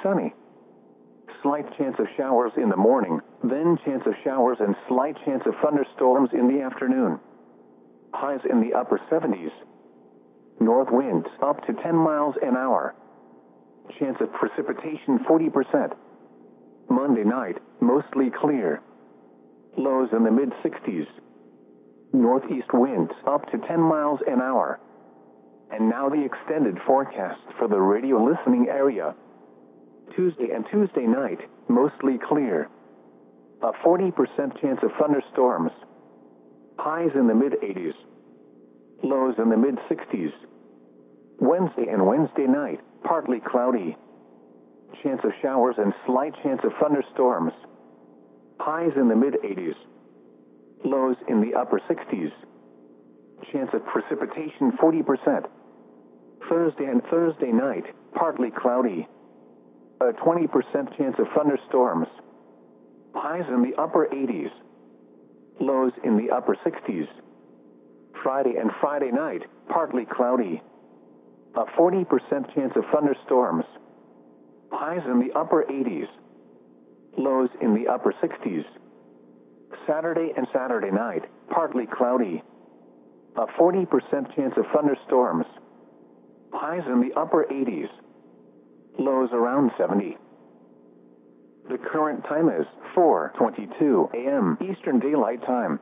sunny. Slight chance of showers in the morning, then chance of showers and slight chance of thunderstorms in the afternoon. Highs in the upper 70s. North winds up to 10 miles an hour. Chance of precipitation 40%. Monday night, mostly clear. Lows in the mid-60s. Northeast winds up to 10 miles an hour. And now the extended forecast for the radio listening area. Tuesday and Tuesday night, mostly clear. A 40% chance of thunderstorms. Highs in the mid-80s. Lows in the mid-60s. Wednesday and Wednesday night, partly cloudy. Chance of showers and slight chance of thunderstorms. Highs in the mid-80s. Lows in the upper 60s. Chance of precipitation 40%. Thursday and Thursday night, partly cloudy. A 20% chance of thunderstorms. Highs in the upper 80s. Lows in the upper 60s. Friday and Friday night, partly cloudy. A 40% chance of thunderstorms. Highs in the upper 80s. Lows in the upper 60s. Saturday and Saturday night, partly cloudy. A 40% chance of thunderstorms. Highs in the upper 80s. Lows around 70. The current time is 4:22 a.m. Eastern Daylight Time.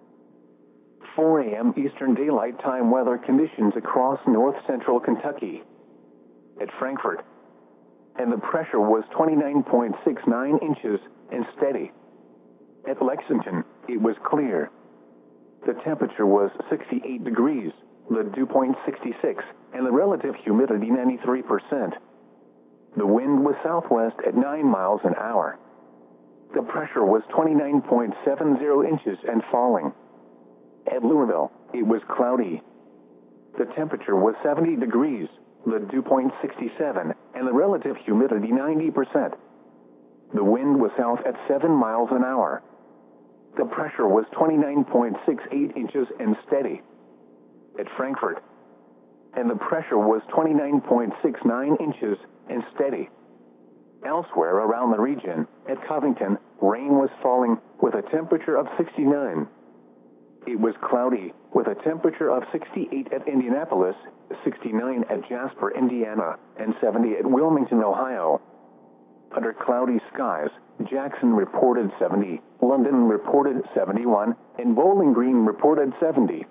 4 a.m. Eastern Daylight Time weather conditions across north-central Kentucky. At Frankfort. And the pressure was 29.69 inches and steady. At Lexington, it was clear. The temperature was 68 degrees, the dew point 66, and the relative humidity 93%. The wind was southwest at 9 miles an hour. The pressure was 29.70 inches and falling. At Louisville, it was cloudy. The temperature was 70 degrees, the dew point 67, and the relative humidity 90%. The wind was south at 7 miles an hour. The pressure was 29.68 inches and steady. At Frankfort. And the pressure was 29.69 inches and steady. Elsewhere around the region, at Covington, rain was falling with a temperature of 69. It was cloudy with a temperature of 68 at Indianapolis, 69 at Jasper, Indiana, and 70 at Wilmington, Ohio. Under cloudy skies, Jackson reported 70, London reported 71, and Bowling Green reported 70.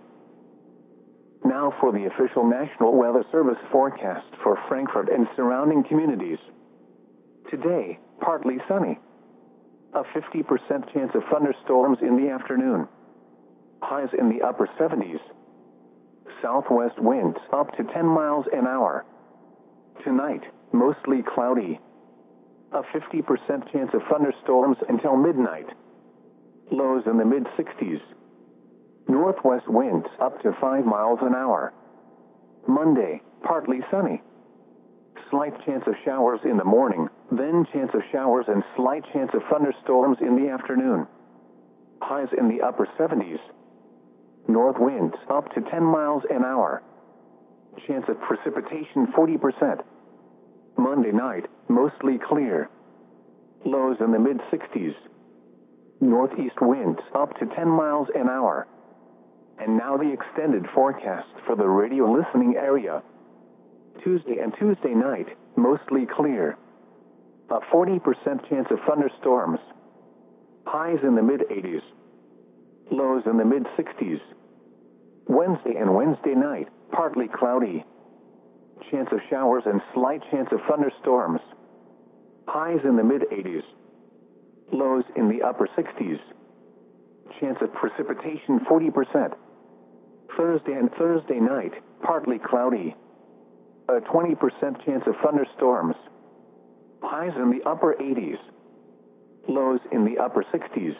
Now for the official National Weather Service forecast for Frankfort and surrounding communities. Today, partly sunny. A 50% chance of thunderstorms in the afternoon. Highs in the upper 70s. Southwest winds up to 10 miles an hour. Tonight, mostly cloudy. A 50% chance of thunderstorms until midnight. Lows in the mid-60s. Northwest winds up to 5 miles an hour. Monday, partly sunny. Slight chance of showers in the morning, then chance of showers and slight chance of thunderstorms in the afternoon. Highs in the upper 70s. North winds up to 10 miles an hour. Chance of precipitation 40%. Monday night, mostly clear. Lows in the mid-60s. Northeast winds up to 10 miles an hour. And now the extended forecast for the radio listening area. Tuesday and Tuesday night, mostly clear. A 40% chance of thunderstorms. Highs in the mid-80s. Lows in the mid-60s. Wednesday and Wednesday night, partly cloudy. Chance of showers and slight chance of thunderstorms. Highs in the mid-80s. Lows in the upper 60s. Chance of precipitation 40%. Thursday and Thursday night, partly cloudy. A 20% chance of thunderstorms. Highs in the upper 80s. Lows in the upper 60s.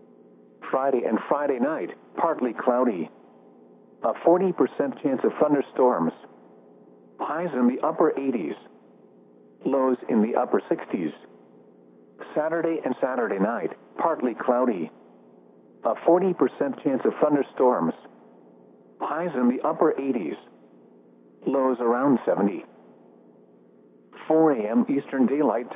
Friday and Friday night, partly cloudy. A 40% chance of thunderstorms. Highs in the upper 80s. Lows in the upper 60s. Saturday and Saturday night, partly cloudy. A 40% chance of thunderstorms. Highs in the upper 80s. Lows around 70. 4 a.m. Eastern Daylight Time.